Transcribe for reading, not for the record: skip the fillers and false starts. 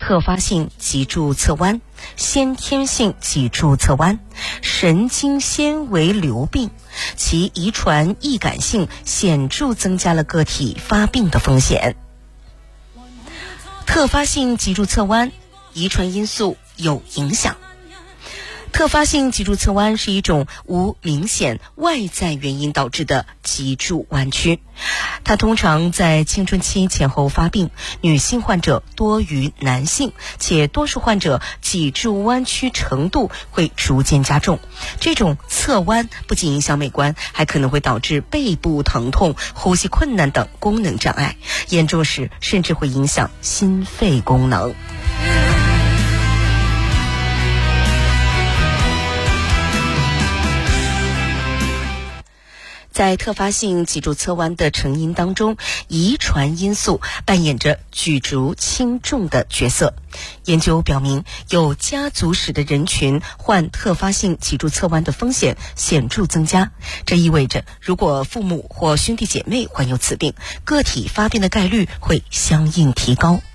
特发性脊柱侧弯、先天性脊柱侧弯、神经纤维瘤病，其遗传易感性显著增加了个体发病的风险。特发性脊柱侧弯，遗传因素有影响。特发性脊柱侧弯是一种无明显外在原因导致的脊柱弯曲，它通常在青春期前后发病，女性患者多于男性，且多数患者脊柱弯曲程度会逐渐加重。这种侧弯不仅影响美观，还可能会导致背部疼痛、呼吸困难等功能障碍，严重时甚至会影响心肺功能。在特发性脊柱侧弯的成因当中，遗传因素扮演着举足轻重的角色。研究表明，有家族史的人群患特发性脊柱侧弯的风险显著增加。这意味着，如果父母或兄弟姐妹患有此病，个体发病的概率会相应提高。